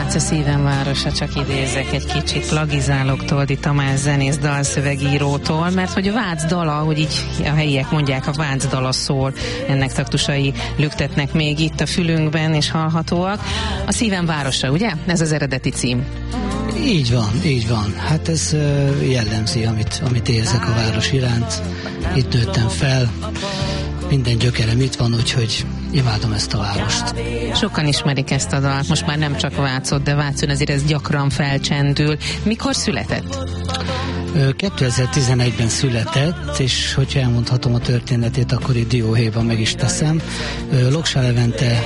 Vác a szívem városa, csak idézek egy kicsit, plagizálok Toldi Tamás zenész dalszövegírótól, mert hogy a Vác dala, hogy így a helyiek mondják, a Vác dala szól, ennek taktusai lüktetnek még itt a fülünkben, és hallhatóak. A szívem városa, ugye? Ez az eredeti cím. Így van. Hát ez jellemzi, amit érzek a város iránt. Itt nőttem fel, minden gyökerem itt van, úgyhogy imádom ezt a várost. Sokan ismerik ezt a dalt, most már nem csak Vácot, de Vácon azért ez gyakran felcsendül. Mikor született? 2011-ben született, és hogyha elmondhatom a történetét, akkor itt dióhéjban meg is teszem. Loksa Levente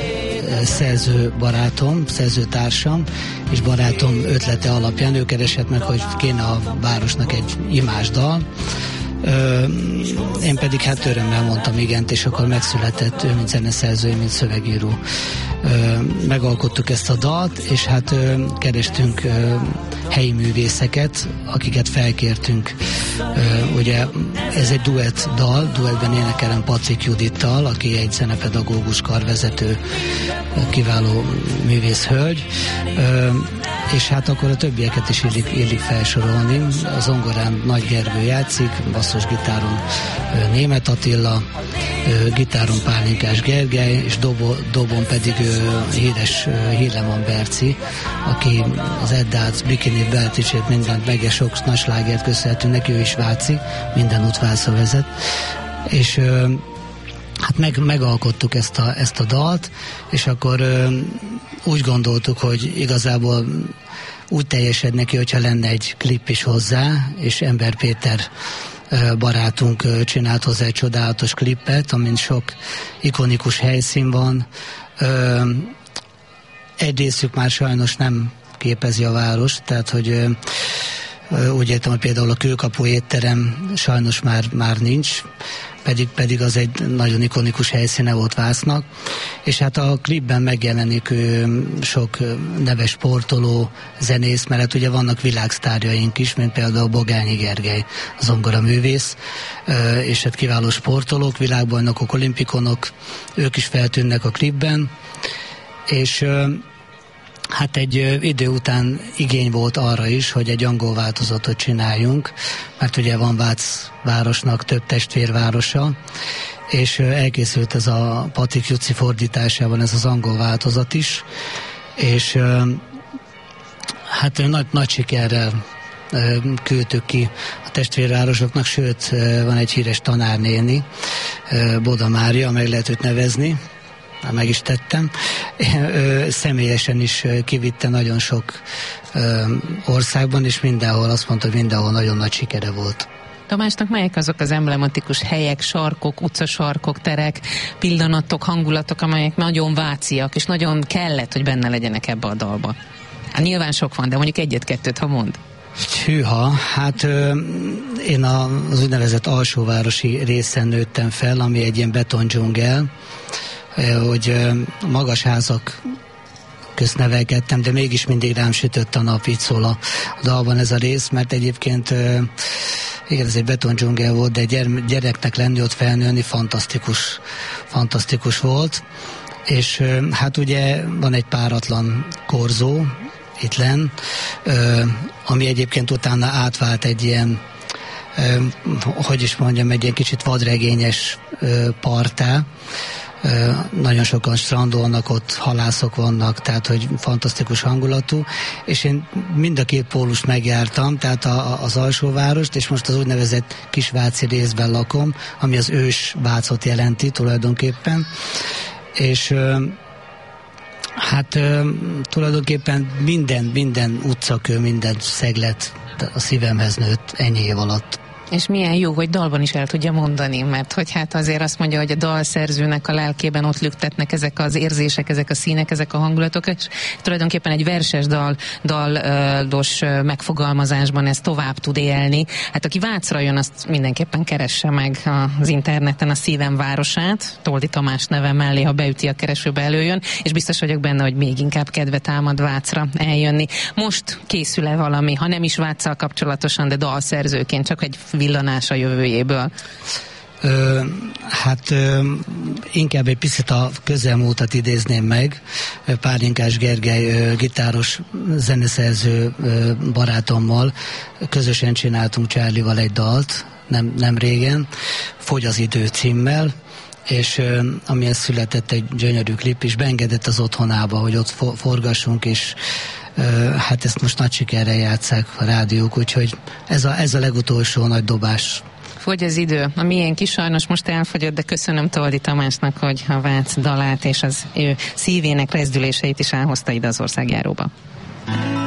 szerzőtársam és barátom ötlete alapján ő keresett meg, hogy kéne a városnak egy imásdal. Én pedig hát örömmel mondtam igent, és akkor megszületett ő, mint zeneszerző, mint szövegíró. Megalkottuk ezt a dalt, és hát kerestünk helyi művészeket, akiket felkértünk. Ugye ez egy duettben énekelem Patrik Judittal, aki egy zenepedagógus, karvezető, kiváló művészhölgy, és hát akkor a többieket is illik felsorolni. A zongorán Nagy Gergő játszik, basszusgitáron Németh Attila, gitáron Pálinkás Gergely, és dobon pedig híres Hilleman Berci, aki az Eddát, Bikini Belticsét, mindent meg, és sok nagy slágert köszönhetünk neki, ő is váci, minden út Vácra vezet. És hát megalkottuk ezt a dalt, és akkor úgy gondoltuk, hogy igazából úgy teljesedne ki, hogyha lenne egy klip is hozzá, és Ember Péter barátunk csinált hozzá egy csodálatos klippet, amin sok ikonikus helyszín van. Egy részük már sajnos nem képezi a város, tehát hogy úgy értem, hogy például a Kőkapu étterem sajnos már nincs, pedig az egy nagyon ikonikus helyszíne volt Vácnak, és hát a klipben megjelenik sok neves sportoló, zenész, mert hát ugye vannak világsztárjaink is, mint például Bogányi Gergely, zongoraművész, és hát kiváló sportolók, világbajnokok, olimpikonok, ők is feltűnnek a klipben, és hát egy idő után igény volt arra is, hogy egy angol változatot csináljunk, mert ugye van Vác városnak több testvérvárosa, és elkészült ez a Patrik Juci fordításában ez az angol változat is, és hát nagy sikerrel küldtük ki a testvérvárosoknak, sőt van egy híres tanárnéni, Boda Mária, meg lehet őt nevezni, meg is tettem. Személyesen is kivitte nagyon sok országban, és mindenhol, azt mondta, hogy mindenhol nagyon nagy sikere volt. Tamásnak melyek azok az emblematikus helyek, sarkok, utcasarkok, terek, pillanatok, hangulatok, amelyek nagyon váciak, és nagyon kellett, hogy benne legyenek ebbe a dalba? Hát nyilván sok van, de mondjuk egyet-kettőt, ha mond. Hűha, hát én az úgynevezett alsóvárosi részen nőttem fel, ami egy ilyen betondzsungel, hogy magas házak közt nevelkedtem, de mégis mindig rám sütött a nap, így szól a dalban ez a rész, mert egyébként igen, ez egy betondzsungel volt, de gyereknek lenni, ott felnőni fantasztikus volt, és hát ugye van egy páratlan korzó itt lenn, ami egyébként utána átvált egy ilyen hogy is mondjam, egy ilyen kicsit vadregényes parttá. Nagyon sokan strandolnak, ott halászok vannak, tehát hogy fantasztikus hangulatú, és én mind a két pólust megjártam, tehát az alsóvárost, és most az úgynevezett Kisváci részben lakom, ami az ős Vácot jelenti tulajdonképpen, és hát tulajdonképpen minden utcakő, minden szeglet a szívemhez nőtt ennyi év alatt. És milyen jó, hogy dalban is el tudja mondani, mert hogy hát azért azt mondja, hogy a dalszerzőnek a lelkében ott lüktetnek ezek az érzések, ezek a színek, ezek a hangulatok, és tulajdonképpen egy verses dalos megfogalmazásban ez tovább tud élni. Hát aki Vácra jön, azt mindenképpen keresse meg az interneten a Szívem városát, Toldi Tamás neve mellé, ha beüti a keresőbe, előjön, és biztos vagyok benne, hogy még inkább kedve támad Vácra eljönni. Most készül-e valami, ha nem is Váccal kapcsolatosan, de dalszerzőként, csak egy villanás a jövőjéből? Inkább egy picit a közelmúltat idézném meg. Pálinkás Gergely gitáros zeneszerző barátommal közösen csináltunk Charlie-val egy dalt, nem régen, Fogy az idő címmel, és amihez született egy gyönyörű klip is, beengedett az otthonába, hogy ott forgassunk, és hát ezt most nagy sikerrel játsszák a rádiók, úgyhogy ez a legutolsó nagy dobás. Fogy az idő. A miénk is sajnos most elfogyott, de köszönöm Toldi Tamásnak, hogy a Vác dalát és az ő szívének rezdüléseit is elhozta ide az országjáróba.